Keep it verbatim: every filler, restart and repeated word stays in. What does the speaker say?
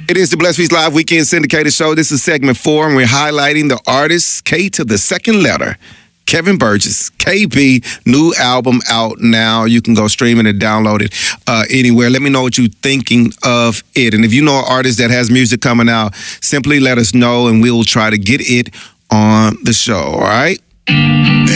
It is the Blessed Feast Live Weekend Syndicated Show. This is segment four, and we're highlighting the artist K to the second letter, Kevin Burgess. K B, new album out now. You can go stream it and download it uh, anywhere. Let me know what you're thinking of it. And if you know an artist that has music coming out, simply let us know, and we will try to get it on the show, all right?